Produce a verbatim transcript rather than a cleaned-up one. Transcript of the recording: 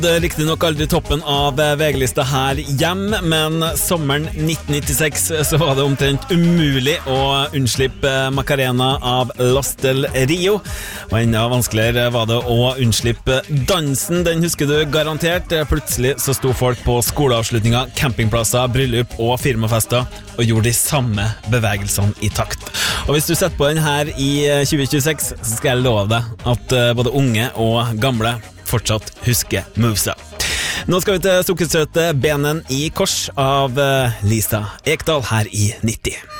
Riktig nok aldri toppen av V G-lista her hjem, men sommeren nitten nittiseks så var det omtrent umulig å unnslippe Macarena av Los del Rio, og enda vanskeligere var det å unnslippe dansen. Den husker du garantert. Plutselig så sto folk på skoleavslutninger, campingplasser, bryllup og firmafester og gjorde de samme bevegelsene i takt. Og hvis du setter på den her i tjue tjueseks, så skal jeg love deg at både unge og gamle fortsatt husker movesa. Nå skal vi til sukkersøte Benen i kors av Lisa Ekdal her i nitti.